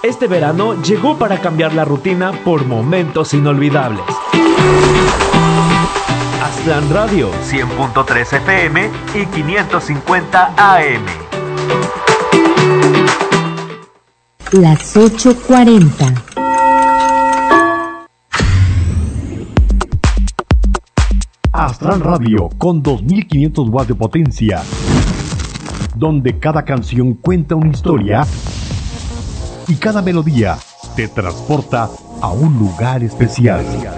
Este verano llegó para cambiar la rutina por momentos inolvidables. Aztlán Radio, 100.3 FM y 550 AM. Las 8:40. Aztlán Radio con 2500 watts de potencia, donde cada canción cuenta una historia y cada melodía te transporta a un lugar especial.